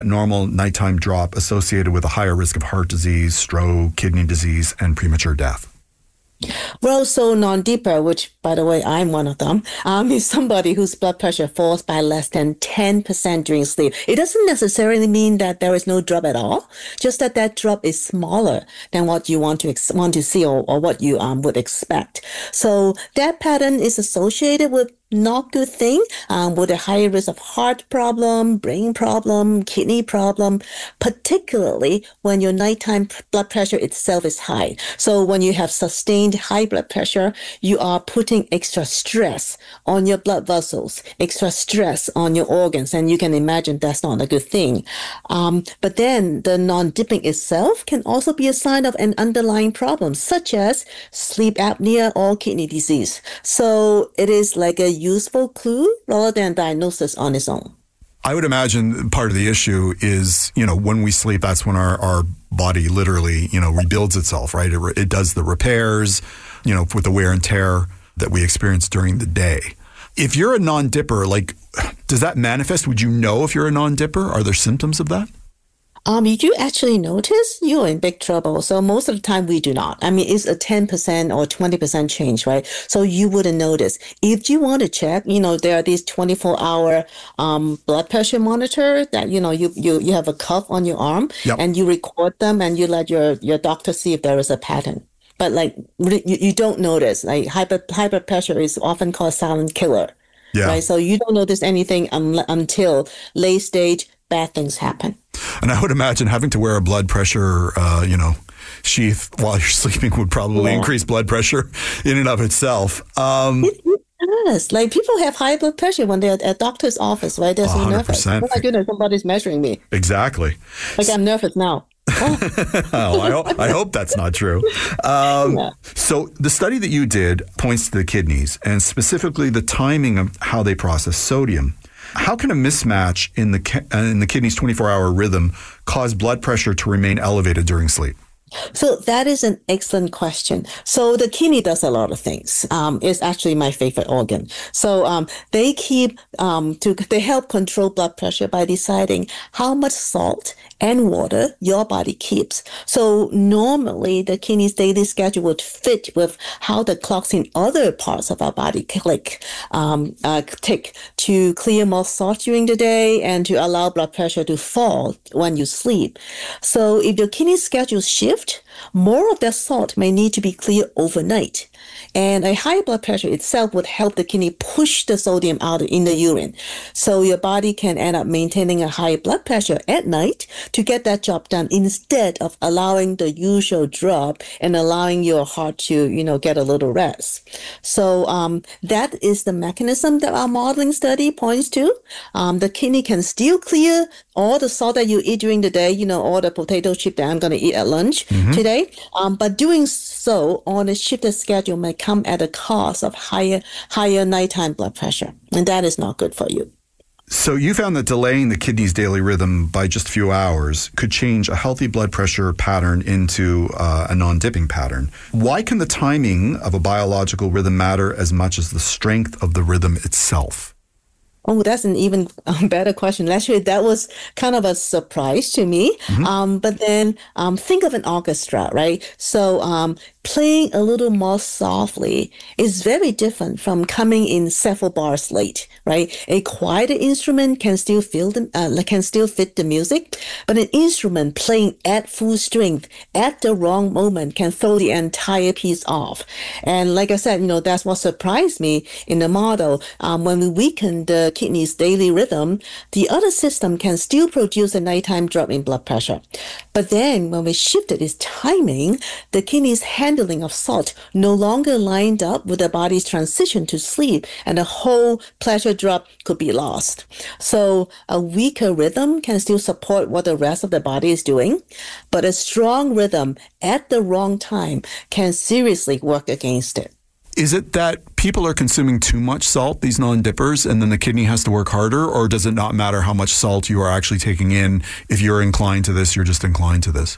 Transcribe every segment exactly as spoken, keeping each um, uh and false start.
normal nighttime drop associated with a higher risk of heart disease, stroke, kidney disease, and premature death? Well, so non-dipper, which, by the way, I'm one of them, um, is somebody whose blood pressure falls by less than ten percent during sleep. It doesn't necessarily mean that there is no drop at all, just that that drop is smaller than what you want to ex- want to see or, or what you um, would expect. So that pattern is associated with not good thing, um, with a higher risk of heart problem, brain problem, kidney problem, particularly when your nighttime blood pressure itself is high. So when you have sustained high blood pressure, you are putting extra stress on your blood vessels, extra stress on your organs, and you can imagine that's not a good thing. Um, but then the non-dipping itself can also be a sign of an underlying problem, such as sleep apnea or kidney disease. So it is like a useful clue rather than diagnosis on its own. I would imagine part of the issue is, you know, when we sleep, that's when our, our body literally, you know, rebuilds itself, right? It, it does the repairs, you know, with the wear and tear that we experience during the day. If you're a non-dipper, like, does that manifest? Would you know if you're a non-dipper? Are there symptoms of that? Um, you do actually notice you're in big trouble. So most of the time we do not. I mean, it's a ten percent or twenty percent change, right? So you wouldn't notice. If you want to check, you know, there are these twenty-four hour um, blood pressure monitor that, you know, you, you, you have a cuff on your arm. Yep. And you record them and you let your, your doctor see if there is a pattern. But like, you, you don't notice. Like hyper, high blood pressure is often called silent killer. Yeah. Right? So you don't notice anything un- until late stage bad things happen. And I would imagine having to wear a blood pressure, uh, you know, sheath while you're sleeping would probably yeah. increase blood pressure in and of itself. Um, it, it does. Like people have high blood pressure when they're at a doctor's office, right? They're so nervous. Oh my goodness, somebody's measuring me. Exactly. Like I'm nervous now. Oh, oh I, hope, I hope that's not true. Um, yeah. So the study that you did points to the kidneys and specifically the timing of how they process sodium. How can a mismatch in the in the kidney's twenty-four hour rhythm cause blood pressure to remain elevated during sleep? So that is an excellent question. So the kidney does a lot of things. Um, it's actually my favorite organ. So um, they keep um, to they help control blood pressure by deciding how much salt and water your body keeps. So normally the kidney's daily schedule would fit with how the clocks in other parts of our body click, um, uh, tick to clear more salt during the day and to allow blood pressure to fall when you sleep. So if your kidney schedule shift, more of that salt may need to be cleared overnight. And a high blood pressure itself would help the kidney push the sodium out in the urine. So your body can end up maintaining a high blood pressure at night to get that job done instead of allowing the usual drop and allowing your heart to, you know, get a little rest. So um, that is the mechanism that our modeling study points to. Um, the kidney can still clear all the salt that you eat during the day, you know, all the potato chip that I'm going to eat at lunch mm-hmm. today. Um, but doing so on a shifted schedule may come at a cost of higher, higher nighttime blood pressure. And that is not good for you. So you found that delaying the kidney's daily rhythm by just a few hours could change a healthy blood pressure pattern into uh, a non-dipping pattern. Why can the timing of a biological rhythm matter as much as the strength of the rhythm itself? Oh, that's an even better question. Actually, that was kind of a surprise to me. Mm-hmm. Um, but then um, think of an orchestra, right? So um, playing a little more softly is very different from coming in several bars late, right? A quieter instrument can still feel the, uh, can still fit the music, but an instrument playing at full strength at the wrong moment can throw the entire piece off. And like I said, you know, that's what surprised me in the model. Um, when we weaken the kidney's daily rhythm, the other system can still produce a nighttime drop in blood pressure. But then when we shifted its timing, the kidney's handling of salt no longer lined up with the body's transition to sleep, and the whole pressure drop could be lost. So a weaker rhythm can still support what the rest of the body is doing, but a strong rhythm at the wrong time can seriously work against it. Is it that people are consuming too much salt, these non-dippers, and then the kidney has to work harder? Or does it not matter how much salt you are actually taking in? If you're inclined to this, you're just inclined to this?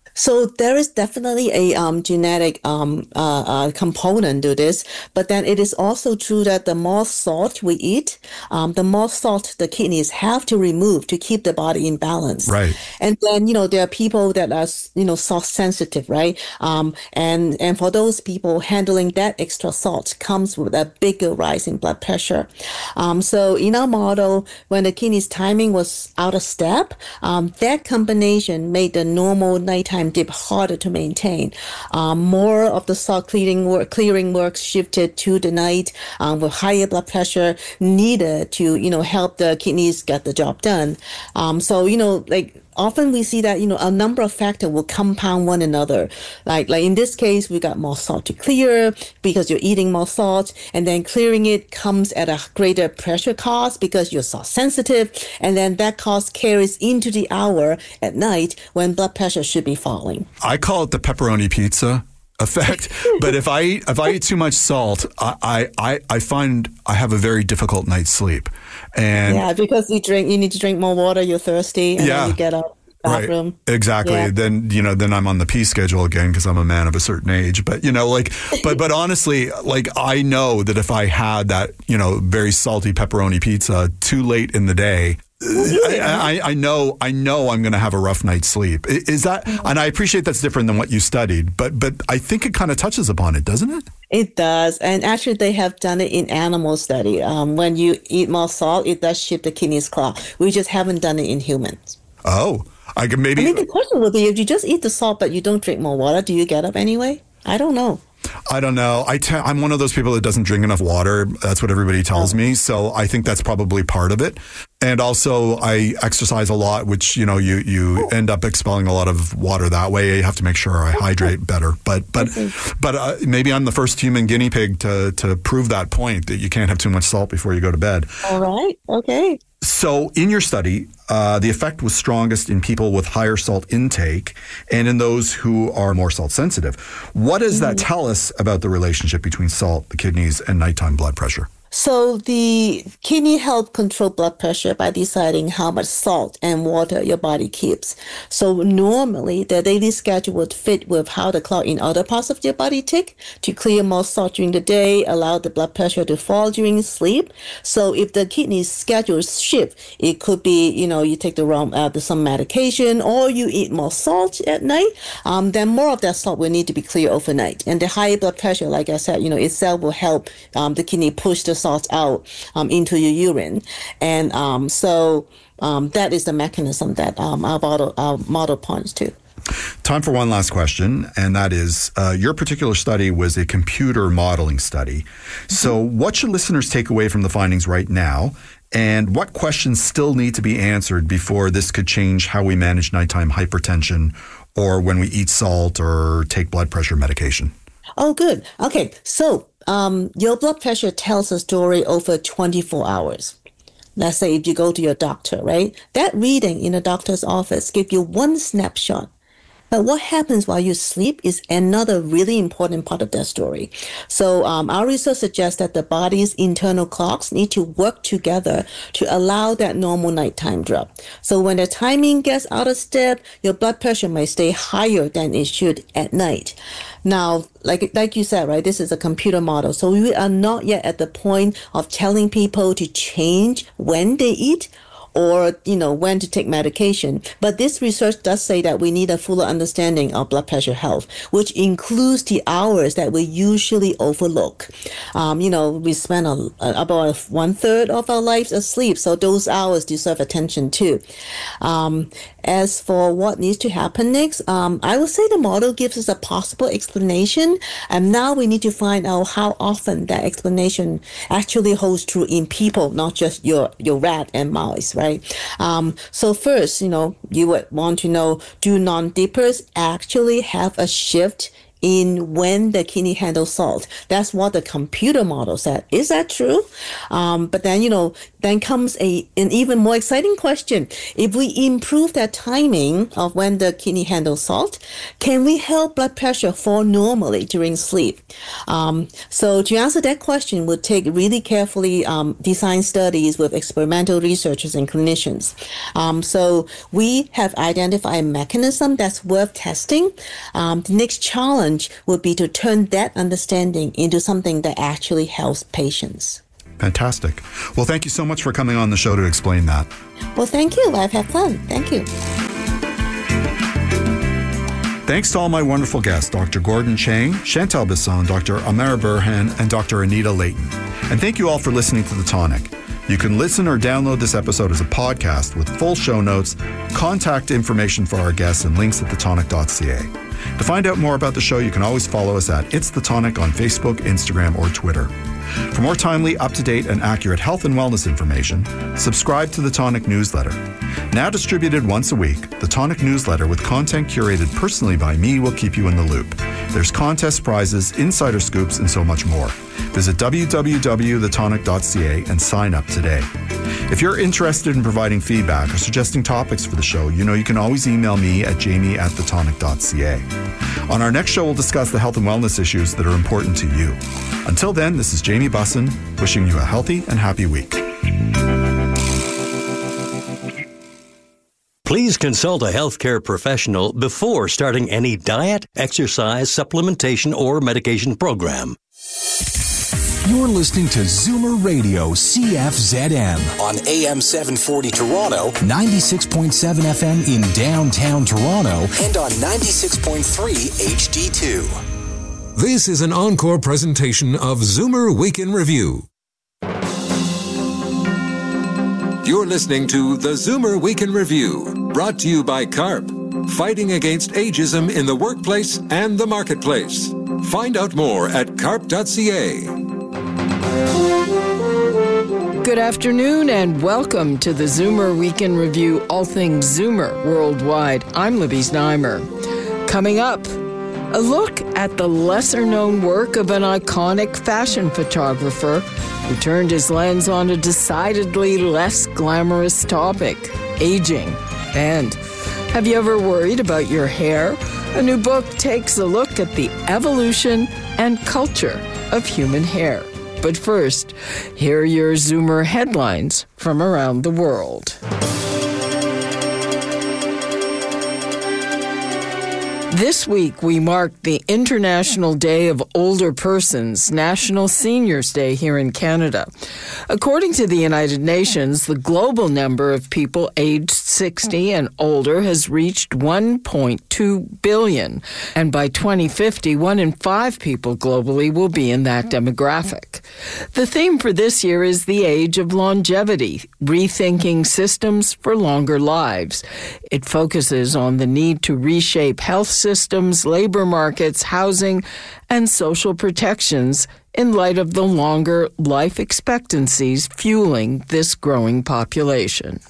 So there is definitely a um, genetic um, uh, uh, component to this, but then it is also true that the more salt we eat, um, the more salt the kidneys have to remove to keep the body in balance. Right. And then, you know, there are people that are, you know, salt sensitive, right? Um, and, and for those people, handling that extra salt comes with a bigger rise in blood pressure. Um, so in our model, when the kidneys timing was out of step, um, that combination made the normal nighttime dip harder to maintain. Um, more of the salt clearing work, clearing work shifted to the night um, with higher blood pressure needed to, you know, help the kidneys get the job done. Um, so, you know, like often we see that, you know, a number of factors will compound one another. Like, like in this case, we got more salt to clear because you're eating more salt, and then clearing it comes at a greater pressure cost because you're salt sensitive, and then that cost carries into the hour at night when blood pressure should be falling. I call it the pepperoni pizza effect. But if I eat, if I eat too much salt, I, I, I find I have a very difficult night's sleep. And yeah, because you drink, you need to drink more water. You're thirsty, and yeah, then you get up. Bathroom. Right. Exactly. Yeah. Then, you know, then I'm on the pee schedule again because I'm a man of a certain age. But, you know, like, but, but honestly, like, I know that if I had that, you know, very salty pepperoni pizza too late in the day, I, I, I know, I know I'm going to have a rough night's sleep. Is that, and I appreciate that's different than what you studied, but, but I think it kind of touches upon it, doesn't it? It does. And actually they have done it in animal study. Um, when you eat more salt, it does shift the kidneys clock. We just haven't done it in humans. Oh, I could maybe. I mean, the question would be, if you just eat the salt, but you don't drink more water, do you get up anyway? I don't know. I don't know. I te- I'm one of those people that doesn't drink enough water. That's what everybody tells oh. me. So I think that's probably part of it. And also I exercise a lot, which, you know, you, you oh. end up expelling a lot of water that way. You have to make sure I hydrate better. But but but uh, maybe I'm the first human guinea pig to, to prove that point, that you can't have too much salt before you go to bed. All right. Okay. So in your study, uh, the effect was strongest in people with higher salt intake and in those who are more salt sensitive. What does mm-hmm. that tell us about the relationship between salt, the kidneys, and nighttime blood pressure? So the kidney help control blood pressure by deciding how much salt and water your body keeps. So normally the daily schedule would fit with how the clock in other parts of your body tick to clear more salt during the day, allow the blood pressure to fall during sleep. So if the kidney schedule shift, it could be, you know, you take the wrong, uh, some medication, or you eat more salt at night, um, then more of that salt will need to be cleared overnight. And the higher blood pressure, like I said, you know, itself will help um, the kidney push the salt out um, into your urine. And um, so um, that is the mechanism that um, our, model, our model points to. Time for one last question, and that is, uh, your particular study was a computer modeling study. Mm-hmm. So what should listeners take away from the findings right now? And what questions still need to be answered before this could change how we manage nighttime hypertension or when we eat salt or take blood pressure medication? Oh, good. Okay, so um, your blood pressure tells a story over twenty-four hours. Let's say if you go to your doctor, right? That reading in the doctor's office gives you one snapshot. But what happens while you sleep is another really important part of that story. So um, our research suggests that the body's internal clocks need to work together to allow that normal nighttime drop. So when the timing gets out of step, your blood pressure may stay higher than it should at night. Now, like like you said, right, this is a computer model. So we are not yet at the point of telling people to change when they eat or, you know, when to take medication. But this research does say that we need a fuller understanding of blood pressure health, which includes the hours that we usually overlook. Um, you know, we spend a, about one third of our lives asleep, so those hours deserve attention too. Um, as for what needs to happen next, um, I would say the model gives us a possible explanation, and now we need to find out how often that explanation actually holds true in people, not just your, your rat and mouse, right? Um, so first, you know, you would want to know, do non-dippers actually have a shift in when the kidney handles salt? That's what the computer model said. Is that true? Um, but then, you know, then comes a an even more exciting question. If we improve that timing of when the kidney handles salt, can we help blood pressure fall normally during sleep? Um, so to answer that question would take really carefully um, designed studies with experimental researchers and clinicians. Um, so we have identified a mechanism that's worth testing. Um, the next challenge would be to turn that understanding into something that actually helps patients. Fantastic. Well, thank you so much for coming on the show to explain that. Well, thank you. I've had fun. Thank you. Thanks to all my wonderful guests, Doctor Gordon Chang, Chantal Bisson, Doctor Amara Burhan, and Doctor Anita Layton. And thank you all for listening to The Tonic. You can listen or download this episode as a podcast with full show notes, contact information for our guests, and links at the tonic dot c a. To find out more about the show, you can always follow us at It's The Tonic on Facebook, Instagram, or Twitter. For more timely, up-to-date, and accurate health and wellness information, subscribe to The Tonic newsletter. Now distributed once a week, The Tonic newsletter with content curated personally by me will keep you in the loop. There's contest prizes, insider scoops, and so much more. Visit w w w dot the tonic dot c a and sign up today. If you're interested in providing feedback or suggesting topics for the show, you know you can always email me at jamie at the tonic dot c a. On our next show, we'll discuss the health and wellness issues that are important to you. Until then, this is Jamie Bussin, wishing you a healthy and happy week. Please consult a healthcare professional before starting any diet, exercise, supplementation, or medication program. You're listening to Zoomer Radio C F Z M on A M seven forty Toronto, ninety-six point seven F M in downtown Toronto, and on ninety-six point three H D two. This is an encore presentation of Zoomer Week in Review. You're listening to the Zoomer Week in Review, brought to you by CARP, fighting against ageism in the workplace and the marketplace. Find out more at carp dot c a. Good afternoon and welcome to the Zoomer Week in Review, all things Zoomer worldwide. I'm Libby Znaimer. Coming up, a look at the lesser-known work of an iconic fashion photographer who turned his lens on a decidedly less glamorous topic, aging. And have you ever worried about your hair? A new book takes a look at the evolution and culture of human hair. But first, here are your Zoomer headlines from around the world. This week, we marked the International Day of Older Persons, National Seniors Day here in Canada. According to the United Nations, the global number of people aged sixty and older has reached one point two billion, and by twenty fifty, one in five people globally will be in that demographic. The theme for this year is the age of longevity, rethinking systems for longer lives. It focuses on the need to reshape health systems, labor markets, housing, and social protections in light of the longer life expectancies fueling this growing population.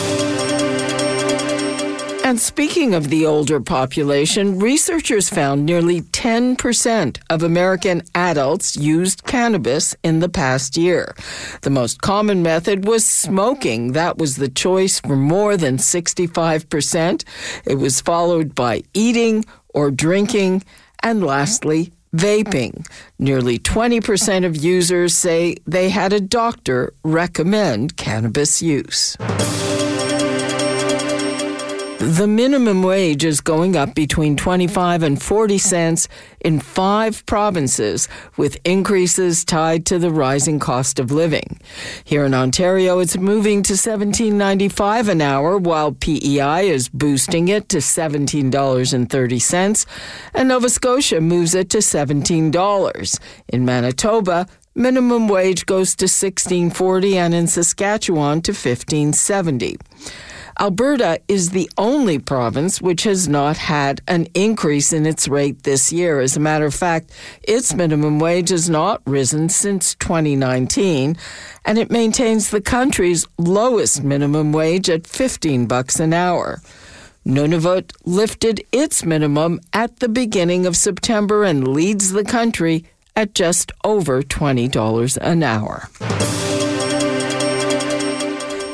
And speaking of the older population, researchers found nearly ten percent of American adults used cannabis in the past year. The most common method was smoking. That was the choice for more than sixty-five percent. It was followed by eating or drinking, and lastly, vaping. Nearly twenty percent of users say they had a doctor recommend cannabis use. The minimum wage is going up between twenty-five and forty cents in five provinces, with increases tied to the rising cost of living. Here in Ontario, it's moving to seventeen ninety-five an hour, while P E I is boosting it to seventeen dollars and thirty cents, and Nova Scotia moves it to seventeen dollars. In Manitoba, minimum wage goes to sixteen forty, and in Saskatchewan to fifteen seventy. Alberta is the only province which has not had an increase in its rate this year. As a matter of fact, its minimum wage has not risen since twenty nineteen, and it maintains the country's lowest minimum wage at fifteen bucks an hour. Nunavut lifted its minimum at the beginning of September and leads the country at just over twenty dollars an hour.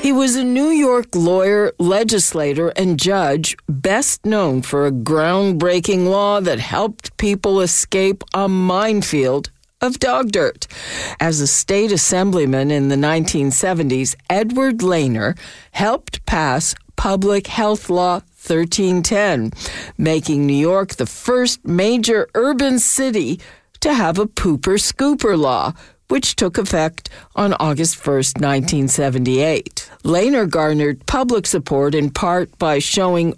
He was a New York lawyer, legislator, and judge, best known for a groundbreaking law that helped people escape a minefield of dog dirt. As a state assemblyman in the nineteen seventies, Edward Lehner helped pass Public Health Law thirteen ten, making New York the first major urban city to have a pooper scooper law, which took effect on August first, nineteen seventy-eight. Lehner garnered public support in part by showing